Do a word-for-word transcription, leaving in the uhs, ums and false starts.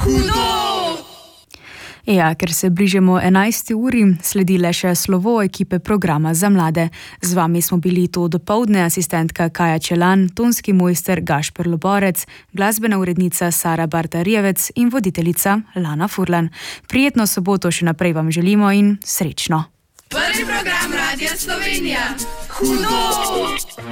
Ja, ker se bližamo enajsti uri, sledi le še slovo ekipe programa za mlade. Z vami smo bili to dopoldne asistentka Kaja Čelan, tonski mojster Gašper Loborec, glasbena urednica Sara Barta-Rijevec in voditeljica Lana Furlan. Prijetno soboto še naprej vam želimo in srečno! Prvi program Radia Slovenija. Hudo!